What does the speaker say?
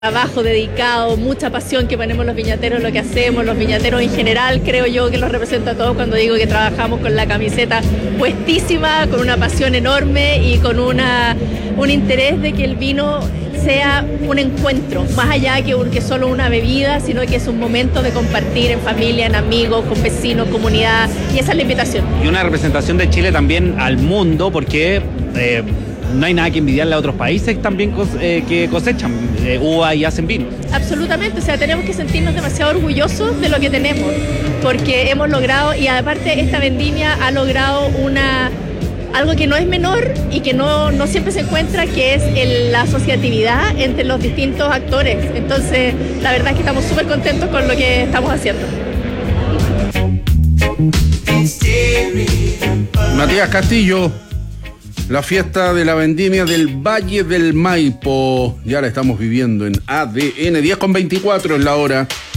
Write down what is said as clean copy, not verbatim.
trabajo dedicado, mucha pasión que ponemos los viñateros en lo que hacemos, los viñateros en general, creo yo que los represento a todos cuando digo que trabajamos con la camiseta puestísima, con una pasión enorme y con un interés de que el vino sea un encuentro, más allá que solo una bebida, sino que es un momento de compartir en familia, en amigos, con vecinos, comunidad, y esa es la invitación. Y una representación de Chile también al mundo, porque no hay nada que envidiarle a otros países también que cosechan uva y hacen vinos. Absolutamente, o sea, tenemos que sentirnos demasiado orgullosos de lo que tenemos, porque hemos logrado, y aparte esta vendimia ha logrado algo que no es menor y que no siempre se encuentra, que es la asociatividad entre los distintos actores. Entonces, la verdad es que estamos súper contentos con lo que estamos haciendo. Matías Castillo, la fiesta de la vendimia del Valle del Maipo, ya la estamos viviendo en ADN, 10:24 es la hora.